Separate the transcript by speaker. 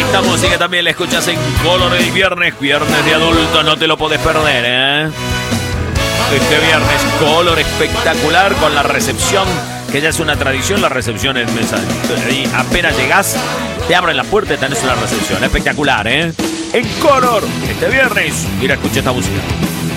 Speaker 1: Esta música también la escuchas en Color el viernes de adulto, no te lo podés perder, ¿eh? Este viernes, Color espectacular con la recepción, que ya es una tradición, la recepción en mesa. Y apenas llegás, te abren la puerta y tenés una recepción espectacular, ¿eh? En Color, este viernes, mira, escucha esta música.